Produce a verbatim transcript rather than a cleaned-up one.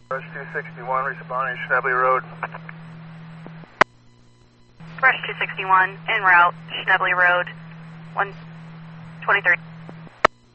Rush two sixty-one, responding Schnebly Road. Rush two sixty-one, en route, Schnebly Road, one twenty-three.